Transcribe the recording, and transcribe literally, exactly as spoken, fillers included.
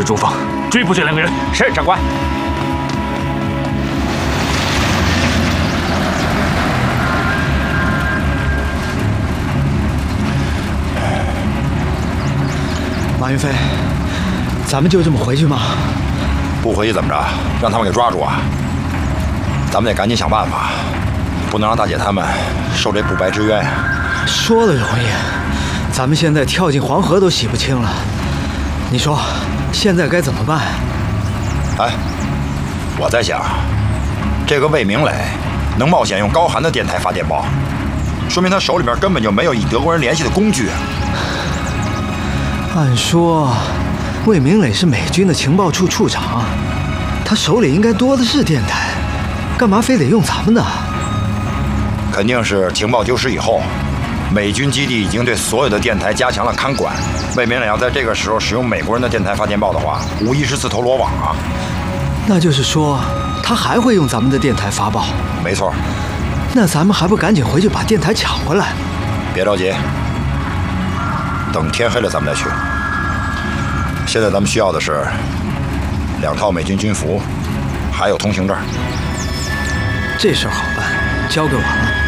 中方，追捕这两个人。 是，长官。 马云飞，咱们就这么回去吗？ 不回去怎么着？让他们给抓住啊！咱们得赶紧想办法，不能让大姐他们受这不白之冤。 说的容易，咱们现在跳进黄河都洗不清了。你说，现在该怎么办？ 哎，我在想，这个魏明磊能冒险用高寒的电台发电报，说明他手里边根本就没有与德国人联系的工具啊。 按说，魏明磊是美军的情报处处长，他手里应该多的是电台，干嘛非得用咱们的？ 肯定是情报丢失以后，美军基地已经对所有的电台加强了看管。魏明磊要在这个时候使用美国人的电台发电报的话，无疑是自投罗网啊。 那就是说，他还会用咱们的电台发报？ 没错。 那咱们还不赶紧回去把电台抢回来？ 别着急，等天黑了咱们再去。现在咱们需要的是两套美军军服，还有通行证。 这事儿好办，交给我了。